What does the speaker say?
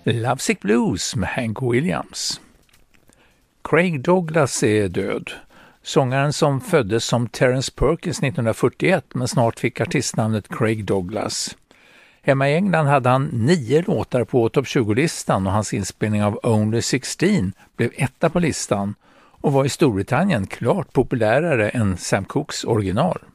Lovesick Blues med Hank Williams. Craig Douglas är död. Sångaren som föddes som Terence Perkins 1941 men snart fick artistnamnet Craig Douglas. Hemma i England hade han 9 låtar på topp 20-listan och hans inspelning av Only 16 blev etta på listan och var i Storbritannien klart populärare än Sam Cookes original.